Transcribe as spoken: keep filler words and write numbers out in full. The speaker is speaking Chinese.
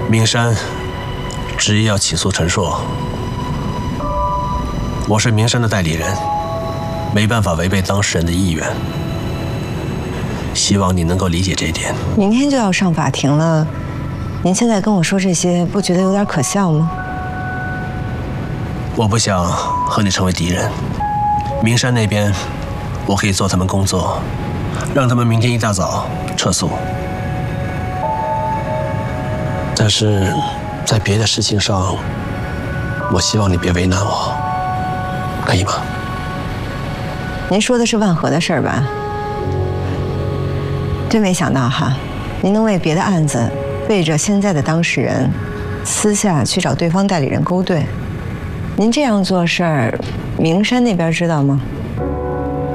明山执意要起诉陈硕，我是明山的代理人，没办法违背当事人的意愿。希望你能够理解这一点。 明天就要上法庭了，您现在跟我说这些，不觉得有点可笑吗？ 我不想和你成为敌人。明山那边，我可以做他们工作，让他们明天一大早撤诉。但是在别的事情上，我希望你别为难我，可以吗？ 您说的是万和的事儿吧？真没想到哈，您能为别的案子背着现在的当事人，私下去找对方代理人勾兑。您这样做事儿，明山那边知道吗？